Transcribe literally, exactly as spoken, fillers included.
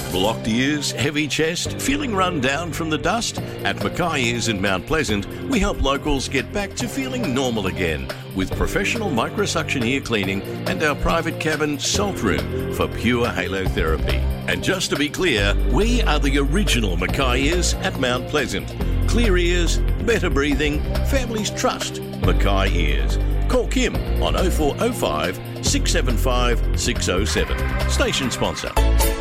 Blocked ears, heavy chest, feeling run down from the dust? At Mackay Ears in Mount Pleasant, we help locals get back to feeling normal again with professional microsuction ear cleaning and our private cabin salt room for pure halo therapy. And just to be clear, we are the original Mackay Ears at Mount Pleasant. Clear ears, better breathing, families trust Mackay Ears. Call Kim on oh four oh five, six seven five, six oh seven. Station sponsor.